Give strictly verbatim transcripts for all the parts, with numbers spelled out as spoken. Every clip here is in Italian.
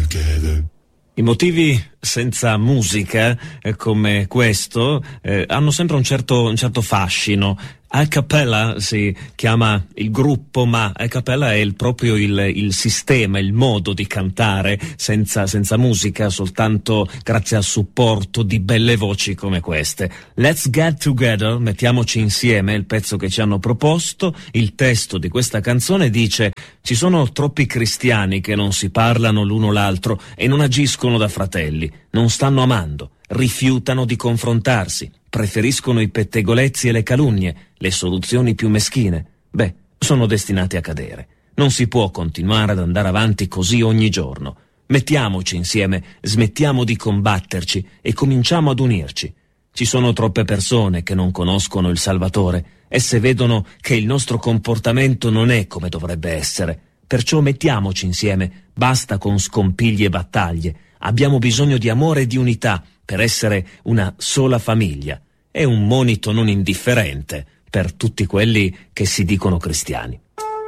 together. I motivi senza musica, eh, come questo, eh, hanno sempre un certo, un certo fascino. A cappella si chiama il gruppo, ma a cappella è il, proprio il, il sistema, il modo di cantare senza, senza musica, soltanto grazie al supporto di belle voci come queste. Let's Get Together, mettiamoci insieme, il pezzo che ci hanno proposto. Il testo di questa canzone dice: ci sono troppi cristiani che non si parlano l'uno l'altro e non agiscono da fratelli, non stanno amando, rifiutano di confrontarsi, preferiscono i pettegolezzi e le calunnie, le soluzioni più meschine. Beh, sono destinati a cadere. Non si può continuare ad andare avanti così ogni giorno. Mettiamoci insieme, smettiamo di combatterci e cominciamo ad unirci. Ci sono troppe persone che non conoscono il Salvatore. Esse vedono che il nostro comportamento non è come dovrebbe essere. Perciò mettiamoci insieme, basta con scompigli e battaglie. Abbiamo bisogno di amore e di unità per essere una sola famiglia. È un monito non indifferente per tutti quelli che si dicono cristiani.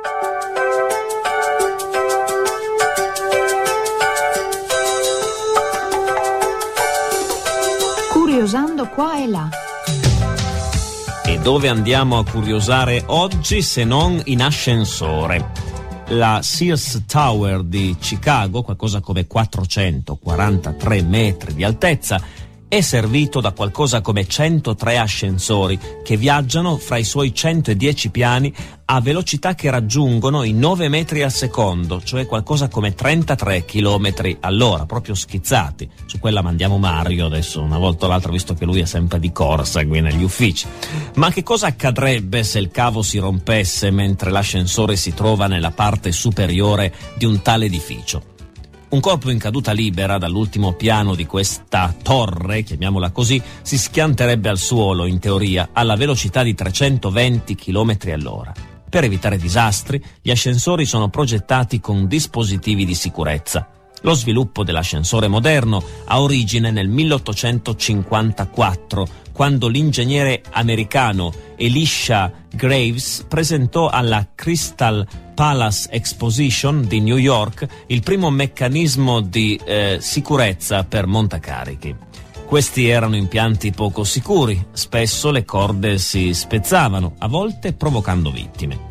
Curiosando qua e là. E dove andiamo a curiosare oggi se non in ascensore? La Sears Tower di Chicago, qualcosa come quattrocentoquarantatré metri di altezza, è servito da qualcosa come centotré ascensori che viaggiano fra i suoi centodieci piani a velocità che raggiungono i nove metri al secondo, cioè qualcosa come trentatré chilometri all'ora, proprio schizzati. Su quella mandiamo Mario adesso, una volta o l'altra, visto che lui è sempre di corsa qui negli uffici. Ma che cosa accadrebbe se il cavo si rompesse mentre l'ascensore si trova nella parte superiore di un tale edificio? Un corpo in caduta libera dall'ultimo piano di questa torre, chiamiamola così, si schianterebbe al suolo, in teoria, alla velocità di trecentoventi chilometri all'ora. Per evitare disastri, gli ascensori sono progettati con dispositivi di sicurezza. Lo sviluppo dell'ascensore moderno ha origine nel milleottocentocinquantaquattro, quando l'ingegnere americano Elisha Graves presentò alla Crystal Palace Exposition di New York il primo meccanismo di eh, sicurezza per montacarichi. Questi erano impianti poco sicuri, spesso le corde si spezzavano, a volte provocando vittime.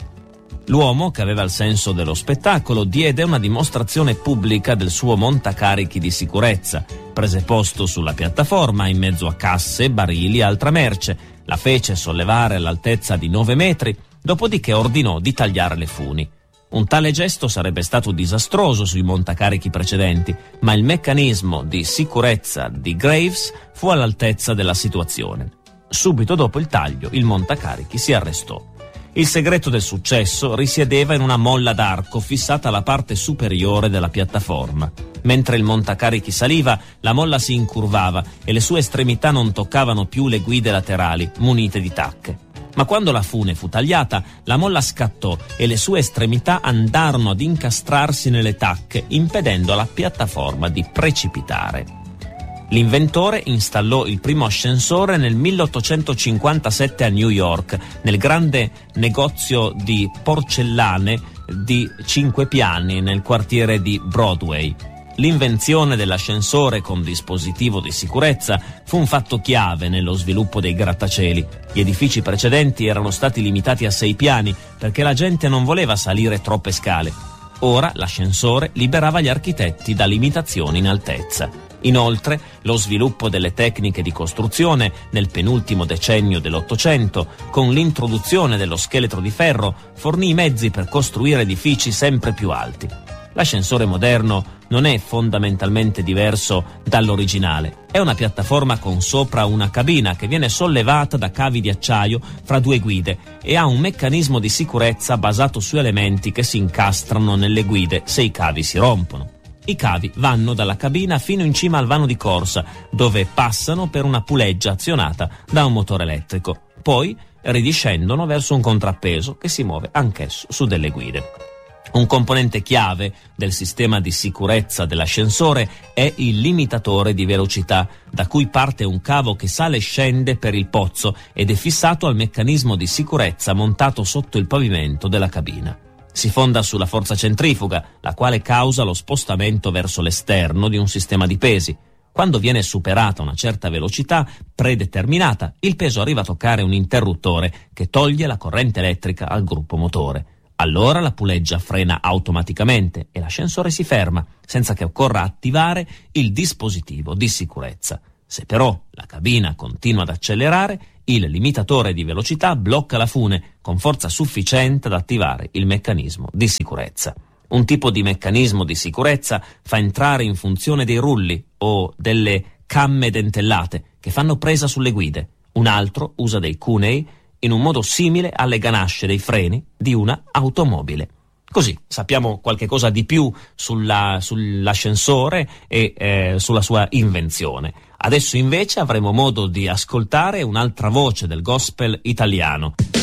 L'uomo, che aveva il senso dello spettacolo, diede una dimostrazione pubblica del suo montacarichi di sicurezza. Prese posto sulla piattaforma in mezzo a casse, barili e altra merce, la fece sollevare all'altezza di nove metri, dopodiché ordinò di tagliare le funi. Un tale gesto sarebbe stato disastroso sui montacarichi precedenti, ma il meccanismo di sicurezza di Graves fu all'altezza della situazione. Subito dopo il taglio, il montacarichi si arrestò. Il segreto del successo risiedeva in una molla d'arco fissata alla parte superiore della piattaforma. Mentre il montacarichi saliva, la molla si incurvava e le sue estremità non toccavano più le guide laterali, munite di tacche. Ma quando la fune fu tagliata, la molla scattò e le sue estremità andarono ad incastrarsi nelle tacche, impedendo alla piattaforma di precipitare. L'inventore installò il primo ascensore nel milleottocentocinquantasette a New York, nel grande negozio di porcellane di cinque piani nel quartiere di Broadway. L'invenzione dell'ascensore con dispositivo di sicurezza fu un fatto chiave nello sviluppo dei grattacieli. Gli edifici precedenti erano stati limitati a sei piani perché la gente non voleva salire troppe scale. Ora l'ascensore liberava gli architetti da limitazioni in altezza. Inoltre, lo sviluppo delle tecniche di costruzione nel penultimo decennio dell'Ottocento, con l'introduzione dello scheletro di ferro, fornì i mezzi per costruire edifici sempre più alti. L'ascensore moderno non è fondamentalmente diverso dall'originale. È una piattaforma con sopra una cabina che viene sollevata da cavi di acciaio fra due guide e ha un meccanismo di sicurezza basato su elementi che si incastrano nelle guide se i cavi si rompono. I cavi vanno dalla cabina fino in cima al vano di corsa, dove passano per una puleggia azionata da un motore elettrico. Poi ridiscendono verso un contrappeso che si muove anch'esso su delle guide. Un componente chiave del sistema di sicurezza dell'ascensore è il limitatore di velocità, da cui parte un cavo che sale e scende per il pozzo ed è fissato al meccanismo di sicurezza montato sotto il pavimento della cabina. Si fonda sulla forza centrifuga, la quale causa lo spostamento verso l'esterno di un sistema di pesi. Quando viene superata una certa velocità predeterminata, il peso arriva a toccare un interruttore che toglie la corrente elettrica al gruppo motore. Allora la puleggia frena automaticamente e l'ascensore si ferma, senza che occorra attivare il dispositivo di sicurezza. Se però la cabina continua ad accelerare, il limitatore di velocità blocca la fune con forza sufficiente ad attivare il meccanismo di sicurezza. Un tipo di meccanismo di sicurezza fa entrare in funzione dei rulli o delle camme dentellate che fanno presa sulle guide. Un altro usa dei cunei in un modo simile alle ganasce dei freni di una automobile. Così sappiamo qualche cosa di più sulla, sull'ascensore e eh, sulla sua invenzione. Adesso invece avremo modo di ascoltare un'altra voce del gospel italiano.